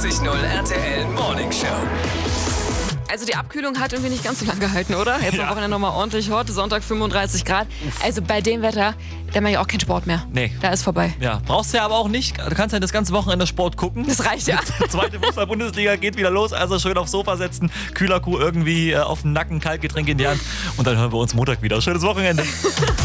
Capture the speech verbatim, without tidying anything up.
vierundvierzig null R T L Morning Show. Also die Abkühlung hat irgendwie nicht ganz so lange gehalten, oder? Jetzt am Ja. Wochenende nochmal ordentlich hot, Sonntag fünfunddreißig Grad. Also bei dem Wetter, da mache ich auch keinen Sport mehr. Nee. Da ist vorbei. Ja, brauchst du ja aber auch nicht. Du kannst ja das ganze Wochenende Sport gucken. Das reicht ja. Zweite Fußball-Bundesliga geht wieder los, also schön aufs Sofa setzen, Kühlerkuh irgendwie äh, auf den Nacken, Kaltgetränk in die Hand und dann hören wir uns Montag wieder. Schönes Wochenende.